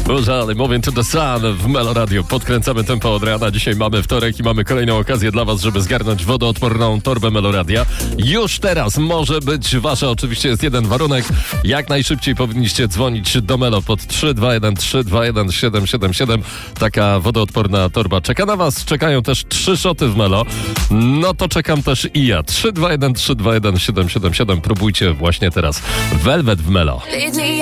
Użalej, Moving to the Sun w Melo Radio. Podkręcamy tempo od rana. Dzisiaj mamy wtorek i mamy kolejną okazję dla was, żeby zgarnąć wodoodporną torbę Melo Radia. Już teraz może być wasza. Oczywiście jest jeden warunek. Jak najszybciej powinniście dzwonić do Melo pod 321 321 777. Taka wodoodporna torba czeka na was. Czekają też 3 szoty w Melo. No to czekam też i ja. 321 321 777. Próbujcie właśnie teraz. Velvet w Melo.